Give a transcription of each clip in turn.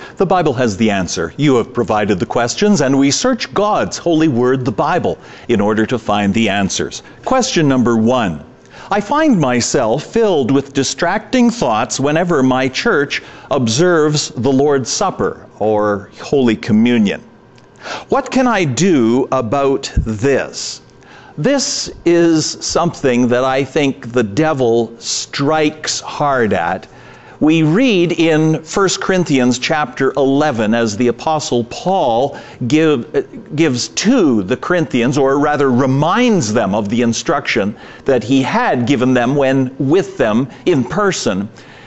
The Bible has the answer. You have provided the questions, and we search God's holy word, the Bible, in order to find the answers. Question number 1. I find myself filled with distracting thoughts whenever my church observes the Lord's Supper or Holy Communion. What can I do about this? This is something that I think the devil strikes hard at. We read in 1 Corinthians chapter 11 as the Apostle Paul gives to the Corinthians, or rather reminds them of the instruction that he had given them when with them in person.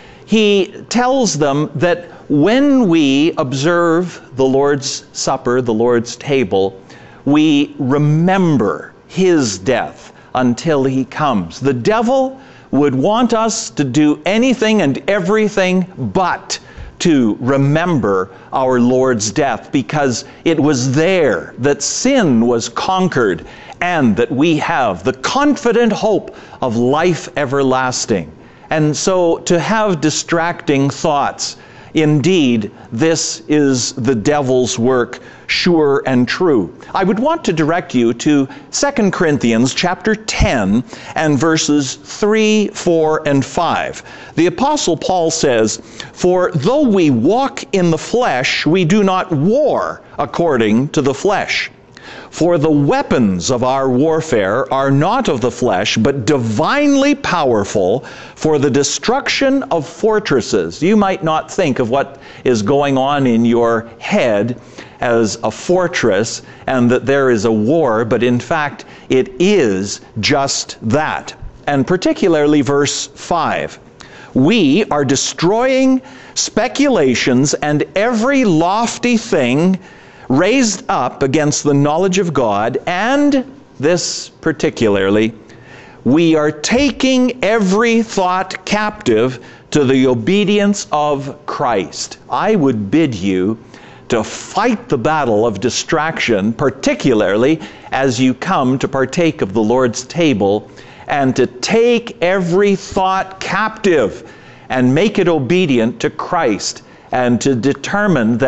He tells them that when we observe the Lord's Supper, the Lord's table, we remember his death until he comes. The devil would want us to do anything and everything but to remember our Lord's death, because it was there that sin was conquered and that we have the confident hope of life everlasting. And so to have distracting thoughts, indeed, this is the devil's work, sure and true. I would want to direct you to 2 Corinthians chapter 10 and verses 3, 4, and 5. The Apostle Paul says, "For though we walk in the flesh, we do not war according to the flesh. For the weapons of our warfare are not of the flesh, but divinely powerful for the destruction of fortresses." You might not think of what is going on in your head as a fortress and that there is a war, but in fact it is just that. And particularly verse 5. "We are destroying speculations and every lofty thing raised up against the knowledge of God," and this particularly, "we are taking every thought captive to the obedience of Christ." I would bid you to fight the battle of distraction, particularly as you come to partake of the Lord's table, and to take every thought captive and make it obedient to Christ, and to determine that